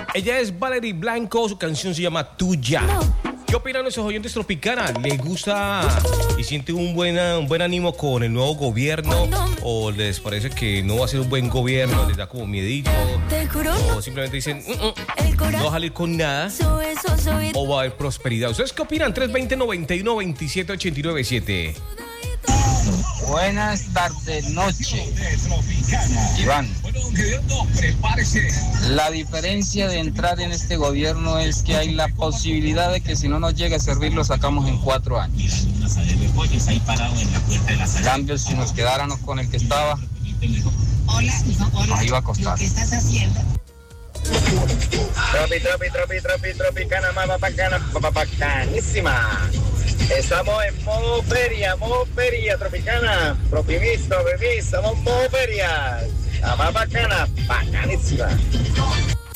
Ella es Valerie Blanco, su canción se llama Tuya. ¿Qué opinan nuestros oyentes Tropicana? ¿Les gusta y sienten un buen ánimo con el nuevo gobierno? ¿O les parece que no va a ser un buen gobierno? ¿Les da como miedito? ¿O simplemente dicen, no va a salir con nada? ¿O va a haber prosperidad? ¿Ustedes qué opinan? 320-91-27-897. Buenas tardes, noche. Iván, la diferencia de entrar en este gobierno es que hay la posibilidad de que si no nos llega a servir lo sacamos en 4 años. En cambio, si nos quedáramos con el que estaba, nos iba a costar. ¿Qué estás haciendo? Tropicana, más bacanísima. Estamos en modo feria, Tropicana. Propimisto, bebé, estamos en modo feria. La más bacana, bacanísima.